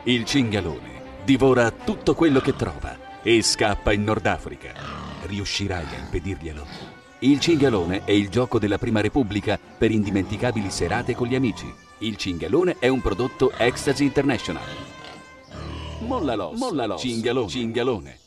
Il cinghialone divora tutto quello che trova e scappa in Nord Africa. Riuscirai a impedirglielo? Il cinghialone è il gioco della Prima Repubblica per indimenticabili serate con gli amici. Il cinghialone è un prodotto Ecstasy International. Molla l'os, cinghialone.